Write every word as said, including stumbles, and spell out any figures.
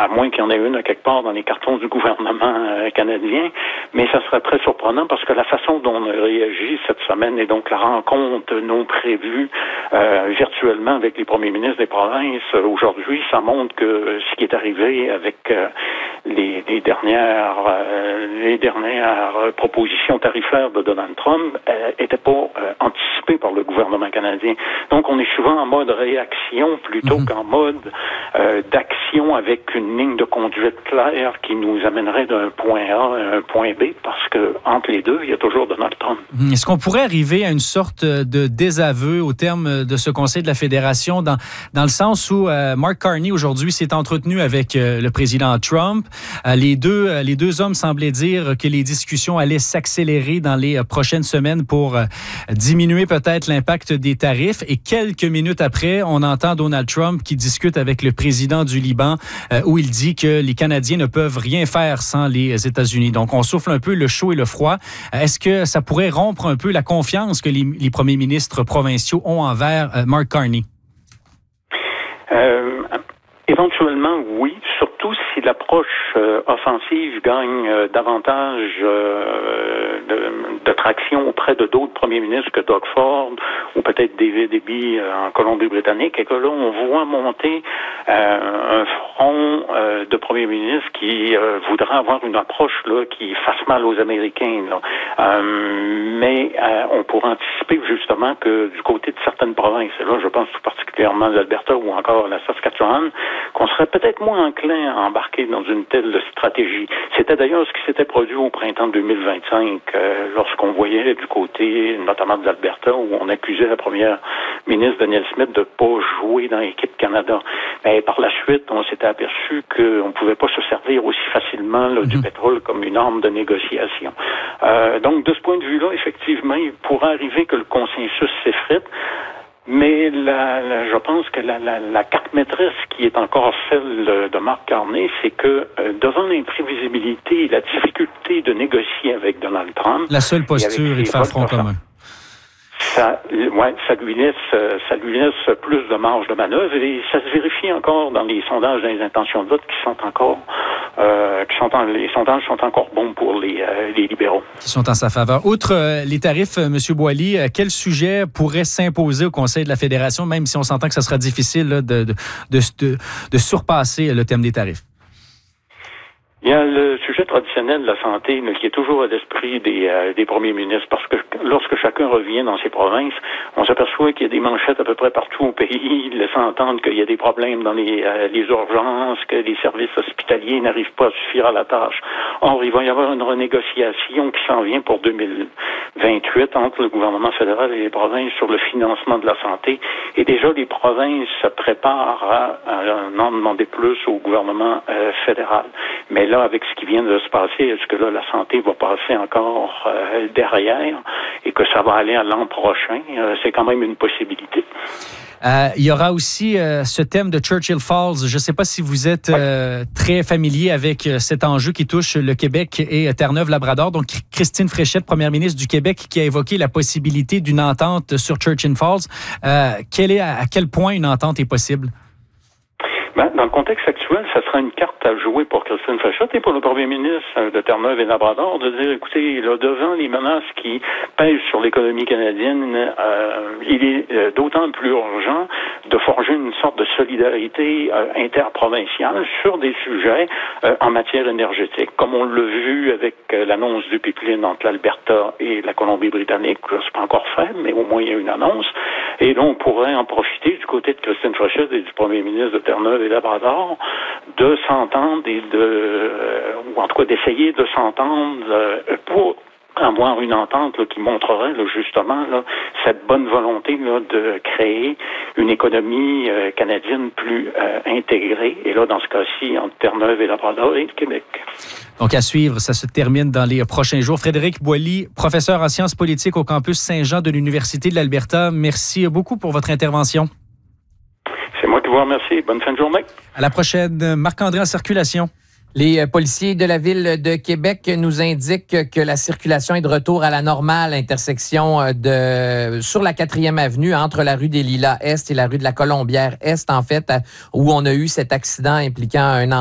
à moins qu'il y en ait une à quelque part dans les cartons du gouvernement euh, canadien, mais ça serait très surprenant parce que la façon dont on a réagi cette semaine et donc la rencontre non prévue euh, virtuellement avec les premiers ministres des provinces euh, aujourd'hui, ça montre que ce qui est arrivé avec euh, les, les dernières euh, les dernières propositions tarifaires de Donald Trump n'était euh, pas euh, anticipé par le gouvernement canadien. Donc on est souvent en mode réaction plutôt mm-hmm. qu'en mode euh, d'action avec une ligne de conduite claire qui nous amènerait d'un point A à un point B, parce que entre les deux, il y a toujours Donald Trump. Est-ce qu'on pourrait arriver à une sorte de désaveu au terme de ce Conseil de la Fédération, dans, dans le sens où euh, Mark Carney aujourd'hui s'est entretenu avec euh, le président Trump. Euh, les deux, euh, les deux hommes semblaient dire que les discussions allaient s'accélérer dans les euh, prochaines semaines pour euh, diminuer peut-être l'impact des tarifs. Et quelques minutes après, on entend Donald Trump qui discute avec le président du Liban, euh, où il dit que les Canadiens ne peuvent rien faire sans les États-Unis. Donc, on souffle un peu le chaud et le froid. Euh, est-ce que ça pourrait rompre un peu la confiance que les, les premiers ministres provinciaux ont envers euh, Mark Carney? Euh, éventuellement, oui. Surtout si l'approche euh, offensive gagne euh, davantage euh, de, de traction auprès de d'autres premiers ministres que Doug Ford ou peut-être David Eby euh, en Colombie-Britannique, et que là, on voit monter euh, un front euh, de premiers ministres qui euh, voudraient avoir une approche là qui fasse mal aux Américains. Là. Euh, mais euh, on pourrait anticiper justement que du côté de certaines provinces, et là, je pense tout particulièrement à l'Alberta ou encore à la Saskatchewan, qu'on serait peut-être moins enclin à embarquer dans une telle stratégie. C'était d'ailleurs ce qui s'était produit au printemps deux mille vingt-cinq, euh, lorsqu'on voyait du côté, notamment de l'Alberta, où on accusait la première ministre Danielle Smith de ne pas jouer dans l'équipe Canada. Mais par la suite, on s'était aperçu qu'on ne pouvait pas se servir aussi facilement là, mm-hmm. du pétrole comme une arme de négociation. Euh, donc, de ce point de vue-là, effectivement, il pourrait arriver que le consensus s'effrite. Mais la, la, je pense que la, la, la carte maîtresse qui est encore celle de Mark Carney, c'est que euh, devant l'imprévisibilité et la difficulté de négocier avec Donald Trump... La seule posture est de faire front commun. Ça, ouais, ça lui laisse, ça lui laisse plus de marge de manœuvre, et ça se vérifie encore dans les sondages dans les intentions de vote qui sont encore, euh, qui sont en, les sondages sont encore bons pour les, euh, les libéraux. Qui sont en sa faveur. Outre euh, les tarifs, euh, M. Boily, euh, quel sujet pourrait s'imposer au Conseil de la Fédération, même si on s'entend que ça sera difficile là, de, de, de, de, de surpasser le thème des tarifs? Il y a le sujet traditionnel de la santé là, qui est toujours à l'esprit des, euh, des premiers ministres, parce que lorsque chacun revient dans ses provinces, on s'aperçoit qu'il y a des manchettes à peu près partout au pays, laissant entendre qu'il y a des problèmes dans les, euh, les urgences, que les services hospitaliers n'arrivent pas à suffire à la tâche. Or, il va y avoir une renégociation qui s'en vient pour deux mille vingt-huit entre le gouvernement fédéral et les provinces sur le financement de la santé. Et déjà, les provinces se préparent à, à en demander plus au gouvernement euh, fédéral. Mais là, avec ce qui vient de se passer, est-ce que là, la santé va passer encore euh, derrière et que ça va aller à l'an prochain? Euh, c'est quand même une possibilité. Euh, il y aura aussi euh, ce thème de Churchill Falls. Je ne sais pas si vous êtes euh, ouais. très familier avec euh, cet enjeu qui touche le Québec et Terre-Neuve-Labrador. Donc, Christine Fréchette, première ministre du Québec, qui a évoqué la possibilité d'une entente sur Churchill Falls. Euh, quel est, à quel point une entente est possible? Ben, dans le contexte actuel, ça sera une carte à jouer pour Christine Fréchette et pour le premier ministre de Terre-Neuve et Labrador de dire, écoutez, là, devant les menaces qui pèsent sur l'économie canadienne, euh, il est euh, d'autant plus urgent de forger une sorte de solidarité euh, interprovinciale sur des sujets euh, en matière énergétique. Comme on l'a vu avec euh, l'annonce du pipeline entre l'Alberta et la Colombie-Britannique, c'est pas encore fait, mais au moins il y a une annonce. Et là, on pourrait en profiter du côté de Christine Fréchette et du premier ministre de Terre-Neuve et Labrador de s'entendre et de, euh, ou en tout cas d'essayer de s'entendre euh, pour avoir une entente là, qui montrerait là, justement là, cette bonne volonté là, de créer une économie euh, canadienne plus euh, intégrée. Et là, dans ce cas-ci, entre Terre-Neuve et Labrador et le Québec. Donc, à suivre, ça se termine dans les prochains jours. Frédéric Boily, professeur en sciences politiques au campus Saint-Jean de l'Université de l'Alberta. Merci beaucoup pour votre intervention. C'est moi qui vous remercie. Bonne fin de journée. À la prochaine. Marc-André en circulation. Les policiers de la Ville de Québec nous indiquent que la circulation est de retour à la normale, intersection de sur la quatrième avenue, entre la rue des Lilas-Est et la rue de la Colombière-Est, en fait, où on a eu cet accident impliquant un enfant.